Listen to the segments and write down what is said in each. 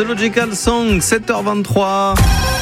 The Logical Song, 7h23.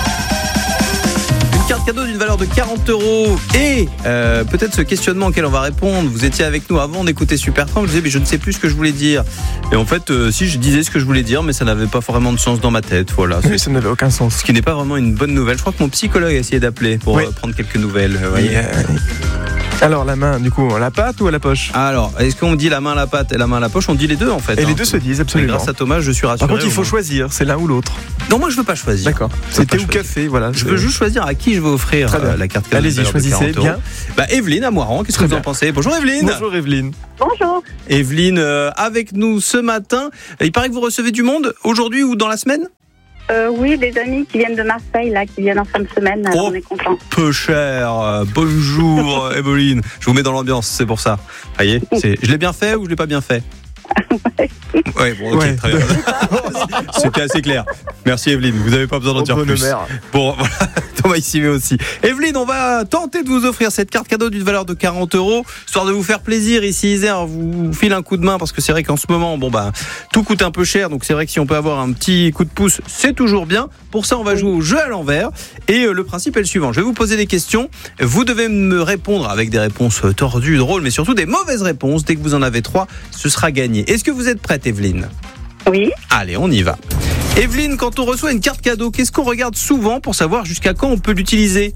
Une carte cadeau d'une valeur de 40 € et peut-être ce questionnement auquel on va répondre. Vous étiez avec nous avant, on écoutait Supertramp, je disais mais je ne sais plus ce que je voulais dire. Et en fait, si je disais ce que je voulais dire, mais ça n'avait pas vraiment de sens dans ma tête. Voilà. Oui, ça n'avait aucun sens. Ce qui n'est pas vraiment une bonne nouvelle. Je crois que mon psychologue a essayé d'appeler pour prendre quelques nouvelles. Voyez. Alors la main, du coup, à la patte ou à la poche? Alors, est-ce qu'on dit la main à la patte et la main à la poche? On dit les deux en fait. Et les deux se disent, absolument. Et grâce à Thomas, je suis rassuré. Par contre, il faut choisir, c'est l'un ou l'autre. Non, moi je veux pas choisir. D'accord. C'est thé ou café, voilà. Je veux juste choisir à qui je veux offrir la carte cadeau. Allez-y, choisissez bien. Evelyne à Moiran, qu'est-ce que vous en pensez? Bonjour Evelyne. Bonjour Evelyne. Bonjour. Evelyne, avec nous ce matin. Il paraît que vous recevez du monde aujourd'hui ou dans la semaine? Oui, des amis qui viennent de Marseille, là, qui viennent en fin de semaine, on est contents. Peu cher. Bonjour Evelyne. Je vous mets dans l'ambiance, c'est pour ça. Voyez, je l'ai bien fait ou je l'ai pas bien fait? Ouais, bon, ok, très bien. C'était assez clair. Merci Evelyne, vous n'avez pas besoin d'en dire plus. Bon, voilà, Thomas ici mais aussi. Evelyne, on va tenter de vous offrir cette carte cadeau d'une valeur de 40 €, histoire de vous faire plaisir ici. Isère vous file un coup de main parce que c'est vrai qu'en ce moment, tout coûte un peu cher. Donc c'est vrai que si on peut avoir un petit coup de pouce, c'est toujours bien. Pour ça, on va jouer au jeu à l'envers. Et le principe est le suivant. Je vais vous poser des questions. Vous devez me répondre avec des réponses tordues, drôles, mais surtout des mauvaises réponses. Dès que vous en avez 3, ce sera gagné. Est-ce que vous êtes prête, Evelyne? Oui. Allez, on y va. Evelyne, quand on reçoit une carte cadeau, qu'est-ce qu'on regarde souvent pour savoir jusqu'à quand on peut l'utiliser?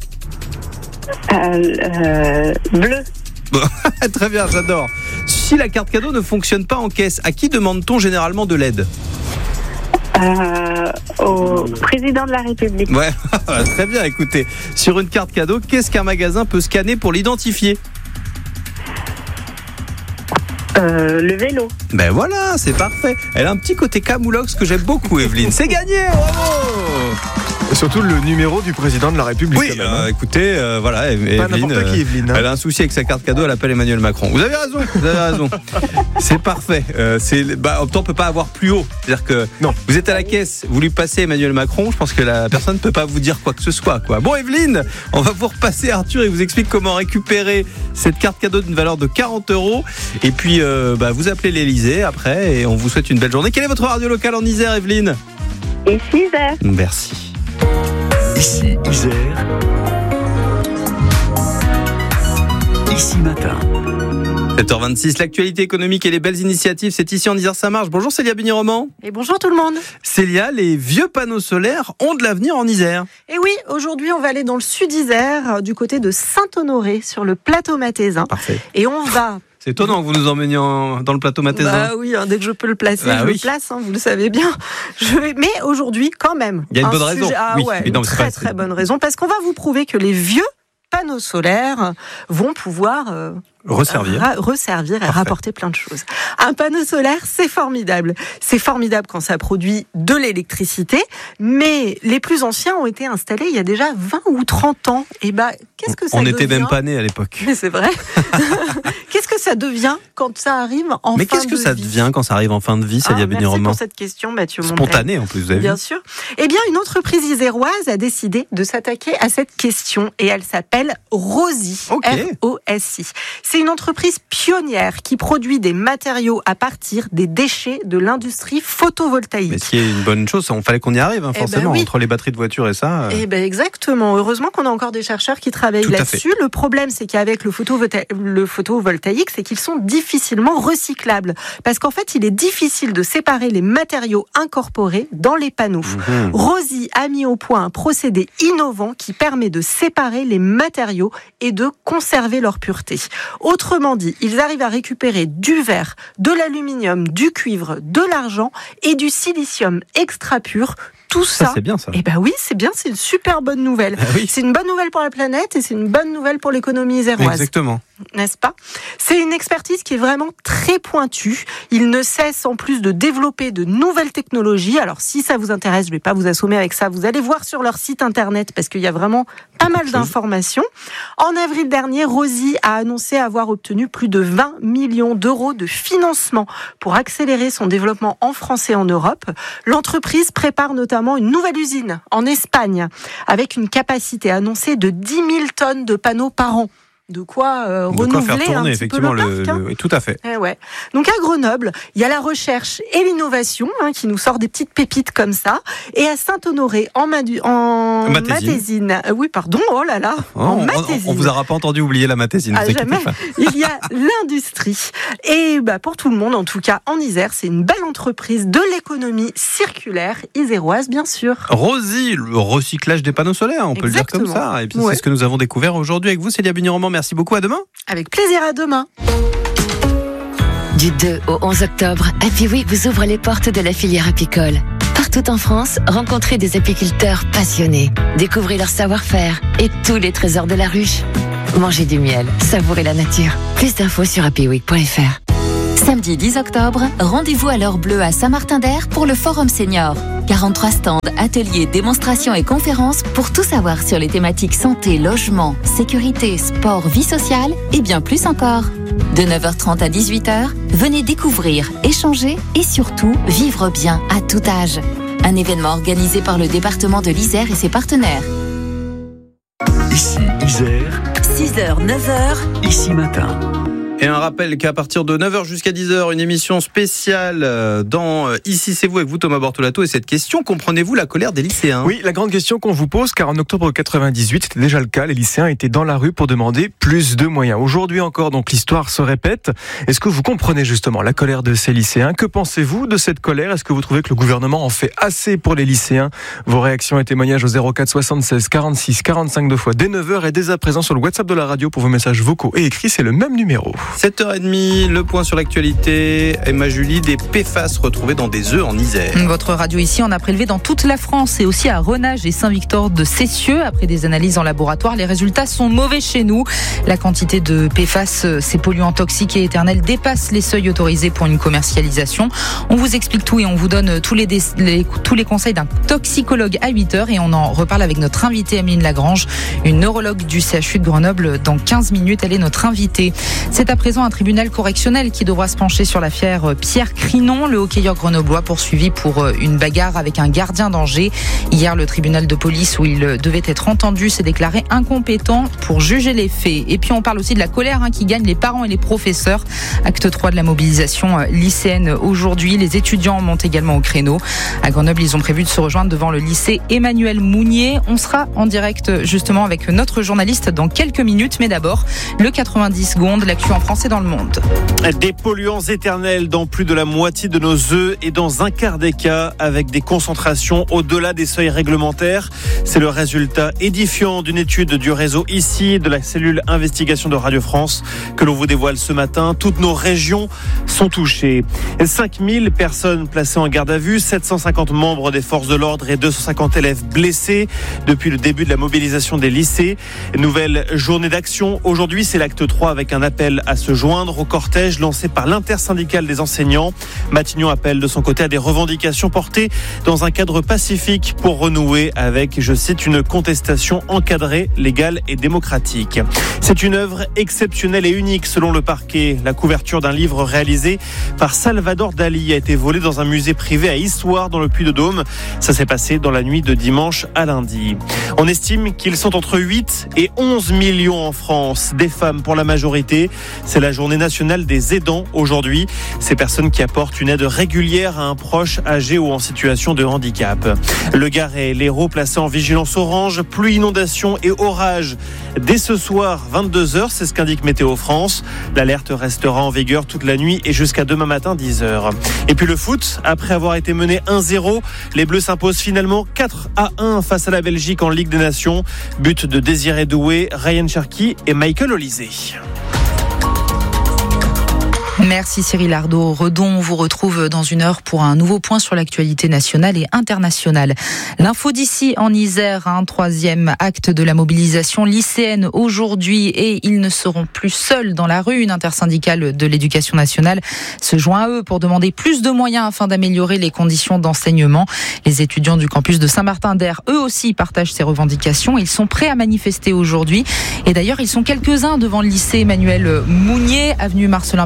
Bleu. Bon, très bien, j'adore. Si la carte cadeau ne fonctionne pas en caisse, à qui demande-t-on généralement de l'aide? Au président de la République. Ouais, très bien, écoutez. Sur une carte cadeau, qu'est-ce qu'un magasin peut scanner pour l'identifier? Le vélo. Ben voilà, c'est parfait. Elle a un petit côté camoulox que j'aime beaucoup, Evelyne. C'est gagné, bravo! Et surtout le numéro du président de la République. Oui, écoutez, voilà, Evelyne, elle a un souci avec sa carte cadeau, elle appelle Emmanuel Macron. Vous avez raison. C'est parfait. En même temps, on peut pas avoir plus haut. C'est-à-dire que vous êtes à la caisse, vous lui passez Emmanuel Macron, je pense que la personne ne peut pas vous dire quoi que ce soit, quoi. Bon, Evelyne, on va vous repasser Arthur et vous explique comment récupérer cette carte cadeau d'une valeur de 40 €. Et puis, vous appelez l'Elysée après et on vous souhaite une belle journée. Quelle est votre radio locale en Isère, Evelyne? Ici, Isère. Merci. Ici, Isère. Ici matin. 7h26, l'actualité économique et les belles initiatives, c'est ici en Isère, ça marche. Bonjour Célia Bigny-Roman. Et bonjour tout le monde. Célia, les vieux panneaux solaires ont de l'avenir en Isère. Et oui, aujourd'hui on va aller dans le sud Isère, du côté de Saint-Honoré, sur le plateau mathésin. Parfait. Et on va... C'est étonnant que vous nous emmeniez dans le plateau mathésin. Bah oui, dès que je peux le placer, je le place, vous le savez bien. Mais aujourd'hui, quand même. Il y a une bonne raison. Une très bonne raison, parce qu'on va vous prouver que les vieux panneaux solaires vont pouvoir resservir et rapporter plein de choses. Un panneau solaire, c'est formidable. C'est formidable quand ça produit de l'électricité, mais les plus anciens ont été installés il y a déjà 20 ou 30 ans. Et qu'est-ce que ça devient ? On n'était même pas nés à l'époque. Mais c'est vrai. Qu'est-ce que ça devient quand ça arrive en fin de vie ? Mais qu'est-ce que ça devient quand ça arrive en fin de vie, Célia Bigny-Roman ? Merci pour cette question, Mathieu Montel. Spontané en plus, vous avez vu ? Bien sûr. Eh bien, une entreprise iséroise a décidé de s'attaquer à cette question et elle s'appelle Rosi. R-O-S-I. C'est une entreprise pionnière qui produit des matériaux à partir des déchets de l'industrie photovoltaïque. Mais ce qui est une bonne chose, il fallait qu'on y arrive, forcément, entre les batteries de voitures et ça. Exactement. Heureusement qu'on a encore des chercheurs qui travaillent là-dessus. Le problème, c'est qu'avec le photovoltaïque, c'est qu'ils sont difficilement recyclables. Parce qu'en fait, il est difficile de séparer les matériaux incorporés dans les panneaux. Rosi a mis au point un procédé innovant qui permet de séparer les matériaux et de conserver leur pureté. Autrement dit, ils arrivent à récupérer du verre, de l'aluminium, du cuivre, de l'argent et du silicium extra pur. Tout ça, c'est bien ça. Oui, c'est bien, c'est une super bonne nouvelle. C'est une bonne nouvelle pour la planète et c'est une bonne nouvelle pour l'économie iséroise. Exactement. N'est-ce pas ? C'est une expertise qui est vraiment très pointue. Il ne cesse en plus de développer de nouvelles technologies. Alors si ça vous intéresse, je ne vais pas vous assommer avec ça. Vous allez voir sur leur site internet parce qu'il y a vraiment pas mal d'informations. En avril dernier, Rosi a annoncé avoir obtenu plus de 20 millions d'euros de financement pour accélérer son développement en France et en Europe. L'entreprise prépare notamment une nouvelle usine en Espagne avec une capacité annoncée de 10 000 tonnes de panneaux par an. De quoi renouveler faire tourner, un petit peu le parc. Tout à fait. Ouais. Donc à Grenoble, il y a la recherche et l'innovation qui nous sort des petites pépites comme ça. Et à Saint-Honoré, en Matésine. Oui, pardon, oh là là, en Matésine. On vous aura pas entendu oublier la Matésine. Jamais. Il y a l'industrie. Et pour tout le monde, en tout cas en Isère, c'est une belle entreprise de l'économie circulaire iséroise, bien sûr. Rosie, le recyclage des panneaux solaires, on peut le dire comme ça. Et puis c'est ce que nous avons découvert aujourd'hui avec vous, Célia Bugny-Romand. Merci beaucoup, à demain. Avec plaisir, à demain. Du 2 au 11 octobre, Happy Week vous ouvre les portes de la filière apicole. Partout en France, rencontrez des apiculteurs passionnés, découvrez leur savoir-faire et tous les trésors de la ruche. Mangez du miel, savourez la nature. Plus d'infos sur happyweek.fr. Samedi 10 octobre, rendez-vous à l'Heure Bleue à Saint-Martin-d'Air pour le Forum Senior. 43 stands, ateliers, démonstrations et conférences pour tout savoir sur les thématiques santé, logement, sécurité, sport, vie sociale et bien plus encore. De 9h30 à 18h, venez découvrir, échanger et surtout vivre bien à tout âge. Un événement organisé par le département de l'Isère et ses partenaires. Ici Isère. 6h, 9h. Ici Matin. Et un rappel qu'à partir de 9h jusqu'à 10h, une émission spéciale dans Ici c'est vous avec vous Thomas Bortolato. Et cette question, comprenez-vous la colère des lycéens ? Oui, la grande question qu'on vous pose, car en octobre 98, c'était déjà le cas, les lycéens étaient dans la rue pour demander plus de moyens. Aujourd'hui encore, donc l'histoire se répète. Est-ce que vous comprenez justement la colère de ces lycéens ? Que pensez-vous de cette colère ? Est-ce que vous trouvez que le gouvernement en fait assez pour les lycéens ? Vos réactions et témoignages au 04 76 46 45 2 fois dès 9h et dès à présent sur le WhatsApp de la radio pour vos messages vocaux et écrits, c'est le même numéro. 7h30, le point sur l'actualité. Emma Julie, des PFAS retrouvés dans des œufs en Isère. Votre radio ici en a prélevé dans toute la France et aussi à Renage et Saint-Victor de Cessieux. Après des analyses en laboratoire, les résultats sont mauvais chez nous. La quantité de PFAS, ces polluants toxiques et éternels, dépasse les seuils autorisés pour une commercialisation. On vous explique tout et on vous donne tous les conseils d'un toxicologue à 8h et on en reparle avec notre invitée Amélie Lagrange, une neurologue du CHU de Grenoble. Dans 15 minutes, elle est notre invitée. C'est à présent un tribunal correctionnel qui devra se pencher sur l'affaire Pierre Crinon, le hockeyeur grenoblois poursuivi pour une bagarre avec un gardien d'Angers. Hier, le tribunal de police où il devait être entendu s'est déclaré incompétent pour juger les faits. Et puis on parle aussi de la colère qui gagne les parents et les professeurs. Acte 3 de la mobilisation lycéenne aujourd'hui. Les étudiants montent également au créneau. À Grenoble, ils ont prévu de se rejoindre devant le lycée Emmanuel Mounier. On sera en direct justement avec notre journaliste dans quelques minutes. Mais d'abord, le 90 secondes, l'actu en France et dans le monde. Des polluants éternels dans plus de la moitié de nos œufs et dans un quart des cas avec des concentrations au-delà des seuils réglementaires. C'est le résultat édifiant d'une étude du réseau ICI de la cellule investigation de Radio France que l'on vous dévoile ce matin. Toutes nos régions sont touchées. 5000 personnes placées en garde à vue, 750 membres des forces de l'ordre et 250 élèves blessés depuis le début de la mobilisation des lycées. Nouvelle journée d'action. Aujourd'hui, c'est l'acte 3 avec un appel à se joindre au cortège lancé par l'intersyndicale des enseignants. Matignon appelle de son côté à des revendications portées dans un cadre pacifique pour renouer avec, je cite, une contestation encadrée, légale et démocratique. C'est une œuvre exceptionnelle et unique selon le parquet. La couverture d'un livre réalisé par Salvador Dali a été volée dans un musée privé à Issoire dans le Puy-de-Dôme. Ça s'est passé dans la nuit de dimanche à lundi. On estime qu'ils sont entre 8 et 11 millions en France, des femmes pour la majorité. C'est la journée nationale des aidants aujourd'hui. Ces personnes qui apportent une aide régulière à un proche âgé ou en situation de handicap. Le Gard et l'Hérault placés en vigilance orange, pluie, inondation et orage. Dès ce soir, 22h, c'est ce qu'indique Météo France. L'alerte restera en vigueur toute la nuit et jusqu'à demain matin 10h. Et puis le foot, après avoir été mené 1-0, les Bleus s'imposent finalement 4-1 face à la Belgique en Ligue des Nations. But de Désiré Doué, Ryan Cherki et Michael Olysée. Merci Cyril Ardo-Redon. On vous retrouve dans une heure pour un nouveau point sur l'actualité nationale et internationale. L'info d'ici en Isère, un troisième acte de la mobilisation lycéenne aujourd'hui et ils ne seront plus seuls dans la rue. Une intersyndicale de l'éducation nationale se joint à eux pour demander plus de moyens afin d'améliorer les conditions d'enseignement. Les étudiants du campus de Saint-Martin-d'Air, eux aussi, partagent ces revendications. Ils sont prêts à manifester aujourd'hui. Et d'ailleurs, ils sont quelques-uns devant le lycée Emmanuel Mounier, avenue Marcelin Berthelot,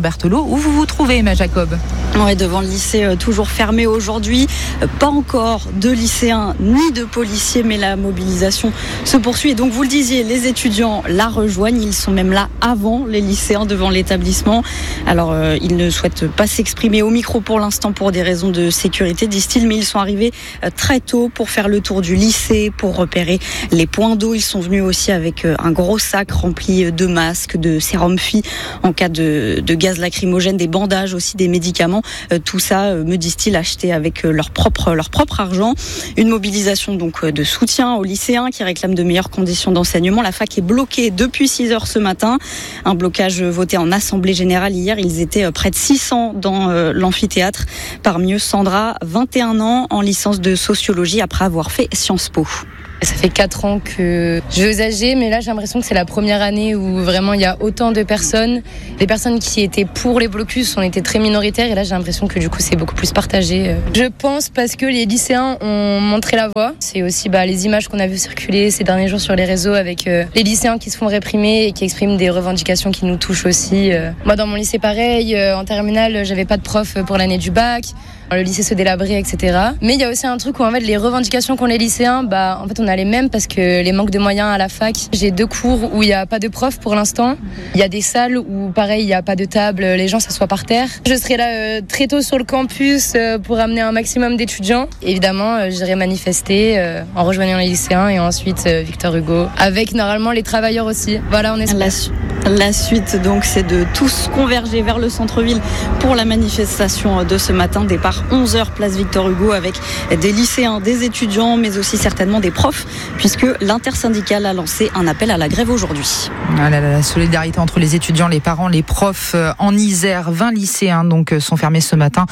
où vous vous trouvez, Emma Jacob. Ouais, devant le lycée toujours fermé aujourd'hui. Pas encore de lycéens ni de policiers, mais la mobilisation se poursuit. Et donc, vous le disiez, les étudiants la rejoignent. Ils sont même là avant les lycéens devant l'établissement. Alors, ils ne souhaitent pas s'exprimer au micro pour l'instant pour des raisons de sécurité, disent-ils, mais ils sont arrivés très tôt pour faire le tour du lycée, pour repérer les points d'eau. Ils sont venus aussi avec un gros sac rempli de masques, de sérum phi en cas de gaz lacrymogène, des bandages aussi, des médicaments. Tout ça, me disent-ils, acheté avec leur propre argent. Une mobilisation donc de soutien aux lycéens qui réclament de meilleures conditions d'enseignement. La fac est bloquée depuis 6h ce matin. Un blocage voté en assemblée générale hier. Ils étaient près de 600 dans l'amphithéâtre. Parmi eux, Sandra, 21 ans, en licence de sociologie après avoir fait Sciences Po. Ça fait 4 ans que je vais aux AG, mais là j'ai l'impression que c'est la première année où vraiment il y a autant de personnes. Les personnes qui étaient pour les blocus, on était très minoritaires et là j'ai l'impression que du coup c'est beaucoup plus partagé. Je pense parce que les lycéens ont montré la voie. C'est aussi les images qu'on a vues circuler ces derniers jours sur les réseaux avec les lycéens qui se font réprimer et qui expriment des revendications qui nous touchent aussi. Moi dans mon lycée pareil, en terminale j'avais pas de prof pour l'année du bac. Le lycée se délabrait, etc. Mais il y a aussi un truc où en fait les revendications qu'ont les lycéens, en fait on a les mêmes parce que les manques de moyens à la fac. J'ai 2 cours où il n'y a pas de prof pour l'instant. Il y a des salles où pareil il n'y a pas de table, les gens s'assoient par terre. Je serai là très tôt sur le campus pour amener un maximum d'étudiants. Évidemment j'irai manifester en rejoignant les lycéens et ensuite Victor Hugo avec normalement les travailleurs aussi. Voilà, on espère. La suite donc c'est de tous converger vers le centre-ville pour la manifestation de ce matin. Départ 11h place Victor Hugo avec des lycéens, des étudiants mais aussi certainement des profs puisque l'intersyndicale a lancé un appel à la grève aujourd'hui. La solidarité entre les étudiants, les parents, les profs en Isère. 20 lycéens donc sont fermés ce matin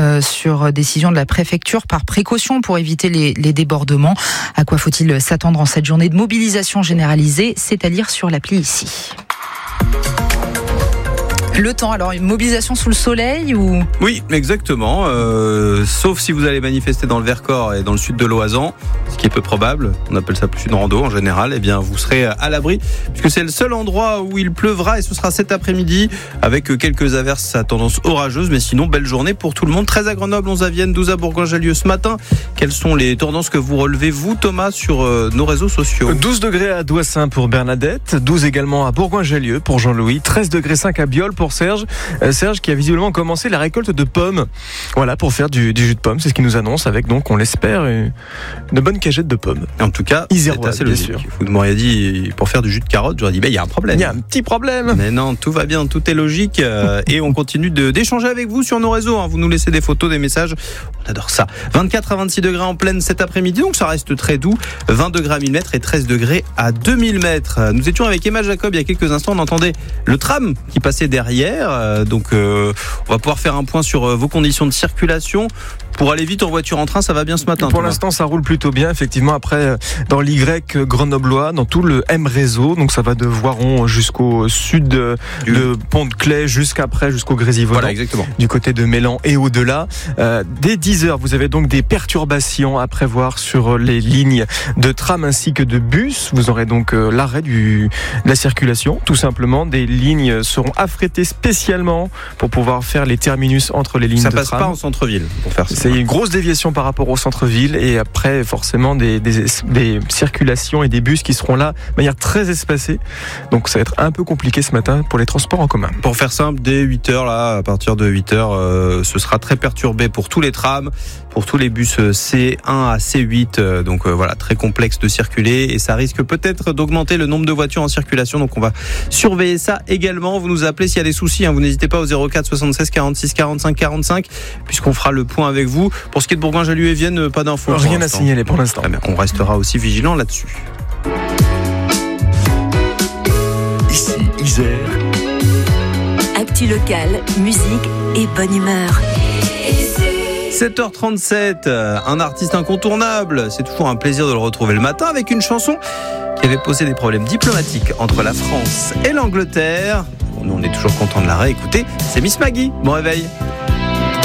sur décision de la préfecture par précaution pour éviter les débordements. À quoi faut-il s'attendre en cette journée de mobilisation généralisée? C'est à lire sur l'appli ici. Le temps, alors une mobilisation sous le soleil ou... Oui, exactement. Sauf si vous allez manifester dans le Vercors et dans le sud de l'Oisans, ce qui est peu probable. On appelle ça plus une rando en général. Eh bien, vous serez à l'abri puisque c'est le seul endroit où il pleuvra et ce sera cet après-midi avec quelques averses à tendance orageuse. Mais sinon, belle journée pour tout le monde. 13 à Grenoble, 11 à Vienne, 12 à Bourgoin-Jallieu ce matin. Quelles sont les tendances que vous relevez, vous, Thomas, sur nos réseaux sociaux? 12 degrés à Doissin pour Bernadette, 12 également à Bourgoin-Jallieu pour Jean-Louis, 13 degrés 5 à Biol pour Serge qui a visiblement commencé la récolte de pommes. Voilà, pour faire du jus de pommes, c'est ce qu'il nous annonce avec donc, on l'espère, une bonne cagette de pommes. En tout cas, c'est assez logique. Vous m'auriez dit pour faire du jus de carotte, j'aurais dit il y a un problème. Il y a un petit problème. Mais non, tout va bien, tout est logique et on continue d'échanger avec vous sur nos réseaux. Vous nous laissez des photos, des messages, on adore ça. 24 à 26 degrés en pleine cet après-midi, donc ça reste très doux. 20 degrés à 1000 mètres et 13 degrés à 2000 mètres. Nous étions avec Emma Jacob il y a quelques instants, on entendait le tram qui passait derrière. Donc on va pouvoir faire un point sur vos conditions de circulation. Pour aller vite en voiture, en train, ça va bien ce matin. Pour l'instant, ça roule plutôt bien. Effectivement, après, dans l'Y grenoblois, dans tout le M réseau, donc ça va de Voiron jusqu'au sud de Pont-de-Claix, jusqu'au Grésivaudan. Voilà, exactement. Du côté de Mélan et au-delà. Dès 10h, vous avez donc des perturbations à prévoir sur les lignes de tram ainsi que de bus. Vous aurez donc l'arrêt de la circulation. Tout simplement, des lignes seront affrétées spécialement pour pouvoir faire les terminus entre les lignes de tram. Ça passe pas en centre-ville pour faire ça. C'est une grosse déviation par rapport au centre-ville et après forcément des circulations et des bus qui seront là de manière très espacée. Donc ça va être un peu compliqué ce matin pour les transports en commun. Pour faire simple, dès 8h, là, à partir de 8h, ce sera très perturbé pour tous les trams, pour tous les bus C1 à C8. Donc voilà, très complexe de circuler et ça risque peut-être d'augmenter le nombre de voitures en circulation. Donc on va surveiller ça également. Vous nous appelez s'il y a des soucis. Vous n'hésitez pas au 04 76 46 45 45 puisqu'on fera le point avec vous. Pour ce qui est de Bourgoin-Jallieu et Vienne, pas d'infos. Rien à signaler pour l'instant. On restera aussi vigilant là-dessus. Ici, Isère. Actu locale, musique et bonne humeur. 7h37, un artiste incontournable. C'est toujours un plaisir de le retrouver le matin avec une chanson qui avait posé des problèmes diplomatiques entre la France et l'Angleterre. Nous, on est toujours content de la réécouter. C'est Miss Maggie. Bon réveil.